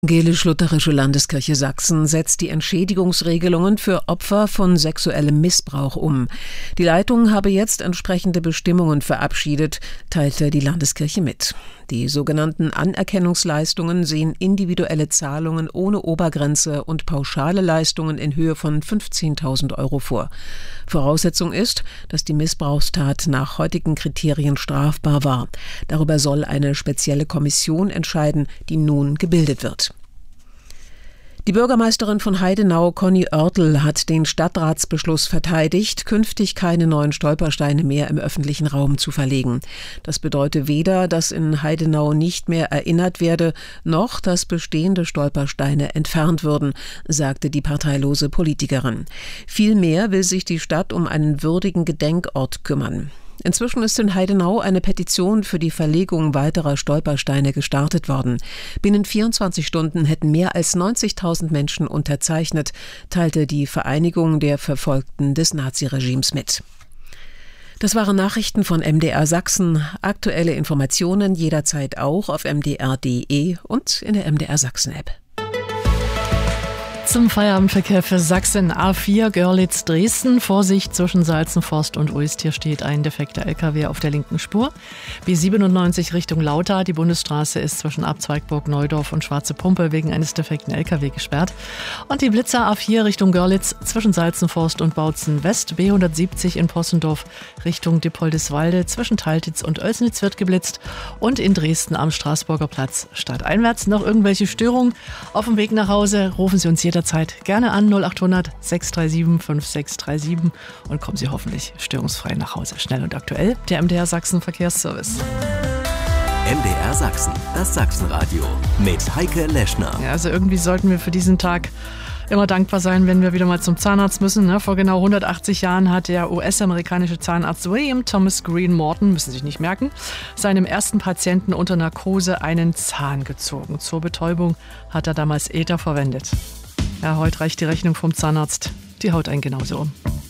Evangelisch-Lutherische Landeskirche Sachsen setzt die Entschädigungsregelungen für Opfer von sexuellem Missbrauch um. Die Leitung habe jetzt entsprechende Bestimmungen verabschiedet, teilte die Landeskirche mit. Die sogenannten Anerkennungsleistungen sehen individuelle Zahlungen ohne Obergrenze und pauschale Leistungen in Höhe von 15.000 € vor. Voraussetzung ist, dass die Missbrauchstat nach heutigen Kriterien strafbar war. Darüber soll eine spezielle Kommission entscheiden, die nun gebildet wird. Die Bürgermeisterin von Heidenau, Conny Oertel, hat den Stadtratsbeschluss verteidigt, künftig keine neuen Stolpersteine mehr im öffentlichen Raum zu verlegen. Das bedeutet weder, dass in Heidenau nicht mehr erinnert werde, noch dass bestehende Stolpersteine entfernt würden, sagte die parteilose Politikerin. Vielmehr will sich die Stadt um einen würdigen Gedenkort kümmern. Inzwischen ist in Heidenau eine Petition für die Verlegung weiterer Stolpersteine gestartet worden. Binnen 24 Stunden hätten mehr als 90.000 Menschen unterzeichnet, teilte die Vereinigung der Verfolgten des Naziregimes mit. Das waren Nachrichten von MDR Sachsen. Aktuelle Informationen jederzeit auch auf mdr.de und in der MDR Sachsen-App. Zum Feierabendverkehr für Sachsen A4 Görlitz-Dresden. Vorsicht zwischen Salzenforst und Uist. Hier steht ein defekter LKW auf der linken Spur. B97 Richtung Lauter. Die Bundesstraße ist zwischen Abzweigburg, Neudorf und Schwarze Pumpe wegen eines defekten LKW gesperrt. Und die Blitzer A4 Richtung Görlitz zwischen Salzenforst und Bautzen West. B170 in Possendorf Richtung Dippoldiswalde zwischen Taltitz und Oelsnitz wird geblitzt. Und in Dresden am Straßburger Platz stadteinwärts noch irgendwelche Störungen. Auf dem Weg nach Hause rufen Sie uns jederzeit gerne an 0800 637 5637 und kommen Sie hoffentlich störungsfrei nach Hause. Schnell und aktuell, der MDR Sachsen Verkehrsservice. MDR Sachsen, das Sachsenradio mit Heike Leschner. Ja, also irgendwie sollten wir für diesen Tag immer dankbar sein, wenn wir wieder mal zum Zahnarzt müssen. Vor genau 180 Jahren hat der US-amerikanische Zahnarzt William Thomas Green Morton, müssen Sie sich nicht merken, seinem ersten Patienten unter Narkose einen Zahn gezogen. Zur Betäubung hat er damals Ether verwendet. Ja, heute reicht die Rechnung vom Zahnarzt. Die haut einen genauso um.